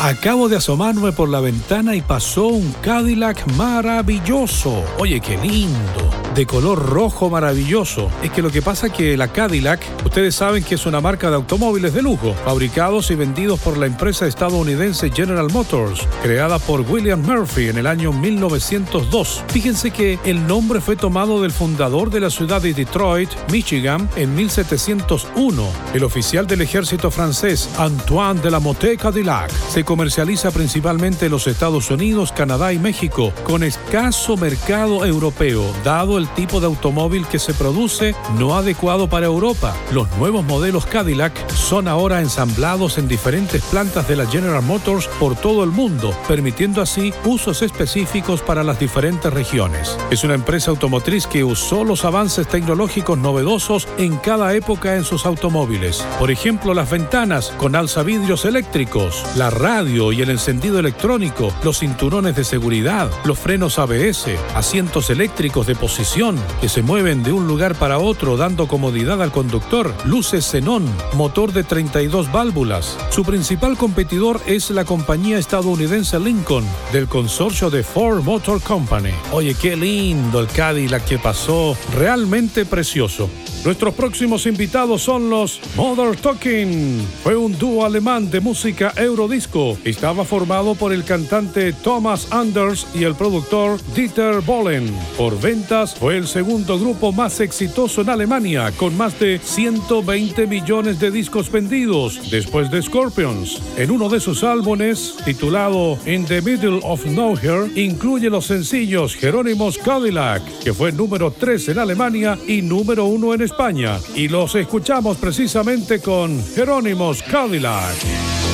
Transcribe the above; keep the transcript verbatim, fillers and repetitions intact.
Acabo de asomarme por la ventana y pasó un Cadillac maravilloso. Oye, qué lindo. De color rojo maravilloso. Es que lo que pasa es que la Cadillac, ustedes saben que es una marca de automóviles de lujo, fabricados y vendidos por la empresa estadounidense General Motors, creada por William Murphy en el año mil novecientos dos. Fíjense que el nombre fue tomado del fundador de la ciudad de Detroit, Michigan, en mil setecientos uno, el oficial del ejército francés Antoine de la Motte Cadillac. Se comercializa principalmente en los Estados Unidos, Canadá y México, con escaso mercado europeo, dado el tipo de automóvil que se produce no adecuado para Europa. Los nuevos modelos Cadillac son ahora ensamblados en diferentes plantas de la General Motors por todo el mundo, permitiendo así usos específicos para las diferentes regiones. Es una empresa automotriz que usó los avances tecnológicos novedosos en cada época en sus automóviles. Por ejemplo, las ventanas con alzavidrios eléctricos, la radio y el encendido electrónico, los cinturones de seguridad, los frenos A B S, asientos eléctricos de posición que se mueven de un lugar para otro dando comodidad al conductor, luces xenón, motor de treinta y dos válvulas. Su principal competidor es la compañía estadounidense Lincoln, del consorcio de Ford Motor Company. Oye, qué lindo el Cadillac que pasó, realmente precioso. Nuestros próximos invitados son los Modern Talking. Fue un dúo alemán de música eurodisco. Estaba formado por el cantante Thomas Anders y el productor Dieter Bohlen. Por ventas, fue el segundo grupo más exitoso en Alemania, con más de ciento veinte millones de discos vendidos, después de Scorpions. En uno de sus álbumes, titulado In the Middle of Nowhere, incluye los sencillos Jerónimos Cadillac, que fue número tres en Alemania y número uno en España. España, y los escuchamos precisamente con Jerónimos Cadillac.